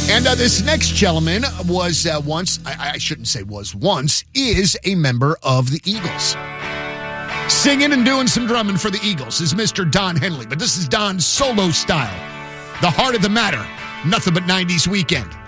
And this next gentleman was once, I shouldn't say was once, is a member of the Eagles. Singing and doing some drumming for the Eagles is Mr. Don Henley. But this is Don's solo style. The heart of the matter. Nothing but 90s weekend.